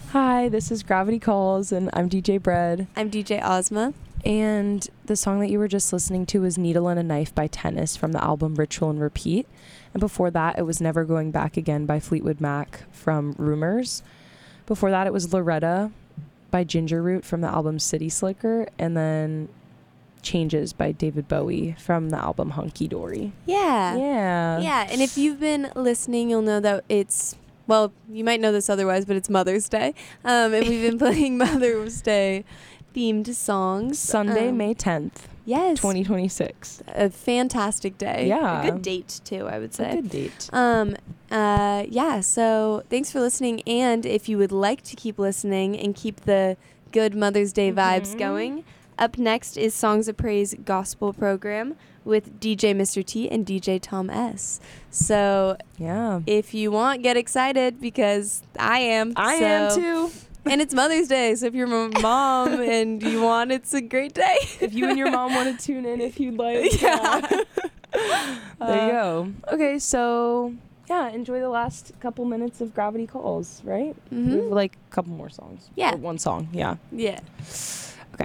Hi, this is Gravity Calls, and I'm DJ Bread. I'm DJ Ozma. And the song that you were just listening to was Needle and a Knife by Tennis from the album Ritual and Repeat. And before that, it was Never Going Back Again by Fleetwood Mac from Rumors. Before that, it was Loretta by Ginger Root from the album City Slicker. And then Changes by David Bowie from the album Hunky Dory. Yeah. And if you've been listening, you'll know that well, you might know this otherwise, but it's Mother's Day. And we've been playing Mother's Day themed songs. Sunday, May 10th. Yes. 2026. A fantastic day. Yeah. A good date, too, I would say. A good date. So thanks for listening. And if you would like to keep listening and keep the good Mother's Day vibes going, up next is Songs of Praise Gospel Program with DJ Mr. T and DJ Tom S. So yeah, if you want, get excited because I am. I am too. And it's Mother's Day, so if you're a mom and you want, it's a great day. If you and your mom want to tune in, if you'd like. Yeah. There you go. Okay, so yeah, enjoy the last couple minutes of Gravity Calls, right? Mm-hmm. We have like a couple more songs. Yeah. Or one song, yeah. Yeah.